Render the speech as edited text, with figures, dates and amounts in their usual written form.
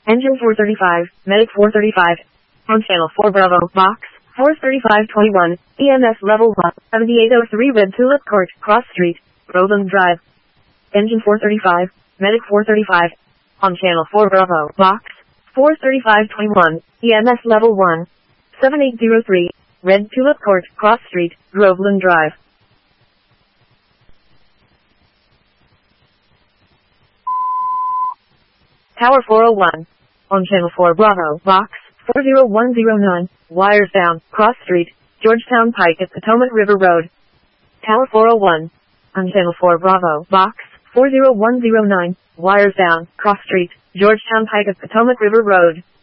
Engine 435, Medic 435. On channel 4 Bravo, box, Force 3521, EMS level 1, 7803 Red Tulip Court, Cross Street, Groveland Drive. Engine 435, Medic 435. On channel 4 Bravo, box, Force 3521, EMS level 1, 7803, Red Tulip Court, Cross Street, Groveland Drive. Tower 401. On channel 4 Bravo, box, 40109, wires down, Cross Street, Georgetown Pike at Potomac River Road. Tower 401. On channel 4 Bravo, box, 40109, wires down, Cross Street, Georgetown Pike at Potomac River Road.